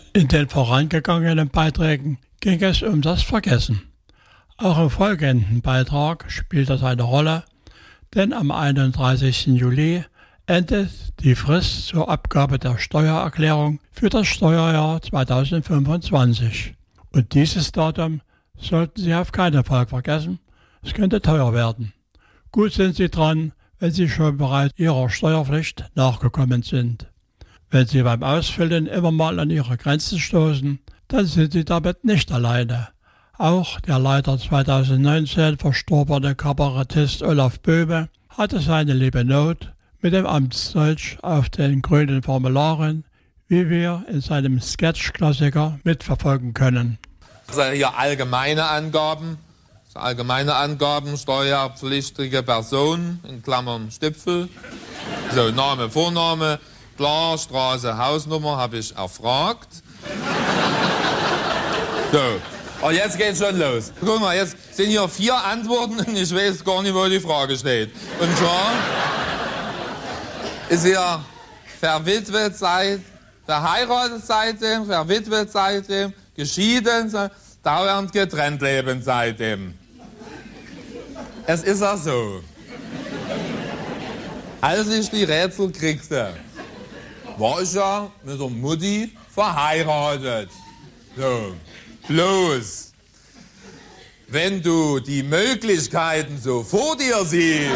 In den vorangegangenen Beiträgen ging es um das Vergessen. Auch im folgenden Beitrag spielt das eine Rolle, denn am 31. Juli endet die Frist zur Abgabe der Steuererklärung für das Steuerjahr 2025. Und dieses Datum sollten Sie auf keinen Fall vergessen, es könnte teuer werden. Gut sind Sie dran, wenn Sie schon bereits Ihrer Steuerpflicht nachgekommen sind. Wenn Sie beim Ausfüllen immer mal an Ihre Grenzen stoßen, dann sind Sie damit nicht alleine. Auch der leider 2019 verstorbene Kabarettist Olaf Böhme hatte seine liebe Not mit dem Amtsdeutsch auf den grünen Formularen, wie wir in seinem Sketch-Klassiker mitverfolgen können. Also hier allgemeine Angaben, steuerpflichtige Person, in Klammern Stipfel, so Name, Vorname, klar, Straße, Hausnummer habe ich erfragt. So, aber jetzt geht's schon los. Guck mal, jetzt sind hier 4 Antworten und ich weiß gar nicht, wo die Frage steht. Und zwar ist hier verwitwet verheiratet seitdem, verwitwet seitdem, geschieden, dauernd getrennt leben seitdem. Es ist ja so. Als ich die Rätsel kriegte, war ich ja mit der Mutti verheiratet. So, bloß, wenn du die Möglichkeiten so vor dir siehst,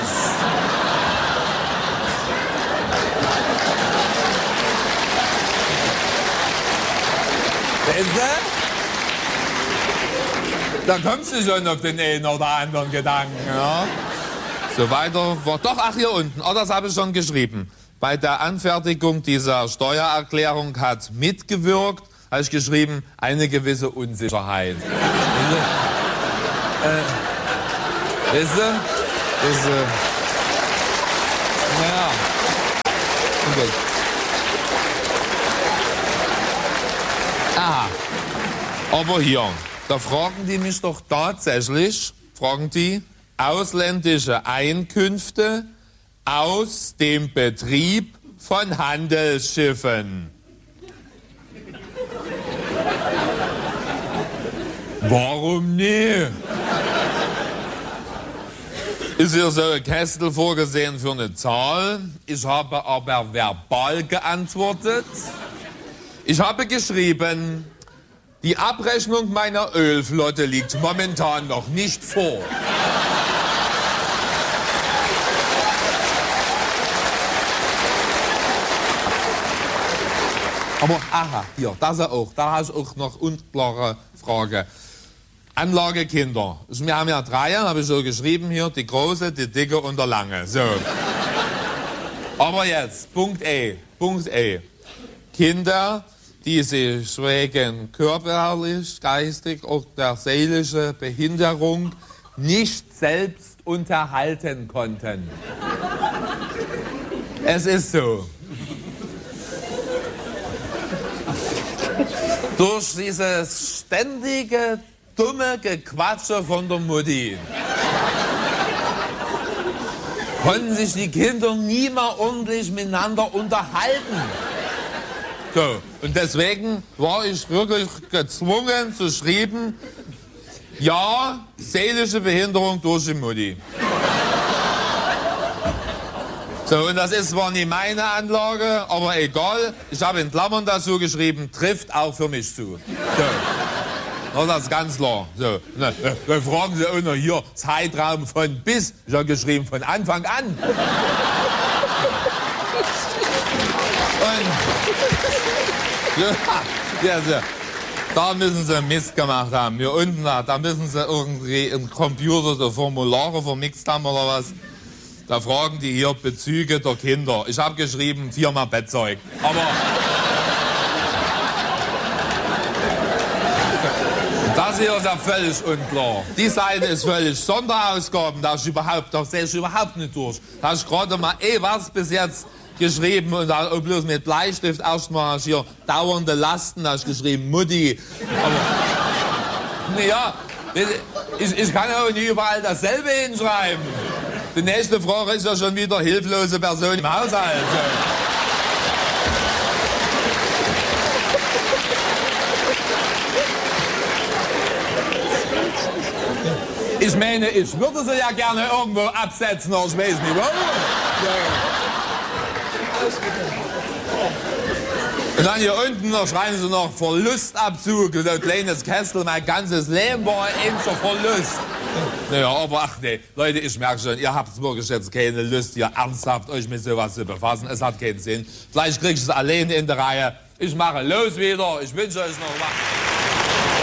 weißt du, da kommst du schon auf den einen oder anderen Gedanken. Ja? So weiter war doch, ach hier unten, oh, das habe ich schon geschrieben. Bei der Anfertigung dieser Steuererklärung hat mitgewirkt, habe ich geschrieben, eine gewisse Unsicherheit. Weißt du? Naja. Okay. Ah, aber hier, da fragen die mich doch tatsächlich, ausländische Einkünfte aus dem Betrieb von Handelsschiffen. Warum nie? Ist hier so ein Kästel vorgesehen für eine Zahl? Ich habe aber verbal geantwortet. Ich habe geschrieben, die Abrechnung meiner Ölflotte liegt momentan noch nicht vor. Aber aha, hier, das auch, da hast du auch noch unklare Frage. Anlagekinder. Wir haben ja 3, habe ich so geschrieben hier, die große, die dicke und der lange. So. Aber jetzt, Punkt E. Kinder, die sich wegen körperlich, geistig oder seelischer Behinderung nicht selbst unterhalten konnten. Es ist so. Durch dieses ständige, dumme Gequatsche von der Mutti konnten sich die Kinder nie mal ordentlich miteinander unterhalten. So, und deswegen war ich wirklich gezwungen zu schreiben, ja, seelische Behinderung durch die Mutti. So, und das ist zwar nicht meine Anlage, aber egal. Ich habe in Klammern dazu geschrieben, trifft auch für mich zu. So. No, das ist ganz klar. So. Dann fragen Sie auch noch hier, Zeitraum von bis. Ich habe geschrieben, von Anfang an. Und, ja, da müssen Sie Mist gemacht haben. Hier unten, da müssen Sie irgendwie im Computer so Formulare vermixt haben oder was. Da fragen die hier Bezüge der Kinder. Ich habe geschrieben, Firma Bettzeug. Aber das hier ist ja völlig unklar. Die Seite ist völlig Sonderausgaben, da sehe ich überhaupt nicht durch. Da habe ich gerade mal was bis jetzt geschrieben und da bloß mit Bleistift erstmal hier dauernde Lasten, da habe ich geschrieben Mutti. Aber, naja, ich kann auch nicht überall dasselbe hinschreiben. Die nächste Frage ist ja schon wieder hilflose Person im Haushalt. Ich meine, ich würde sie ja gerne irgendwo absetzen, aber ich weiß nicht, warum. Und dann hier unten noch schreiben sie noch Verlustabzug. Das kleines Kessel, mein ganzes Leben war ein Verlust. Naja, aber ach nee, Leute, ich merke schon, ihr habt wirklich jetzt keine Lust, hier ernsthaft euch mit sowas zu befassen. Es hat keinen Sinn. Vielleicht krieg ich es alleine in der Reihe. Ich mache los wieder. Ich wünsche euch noch was.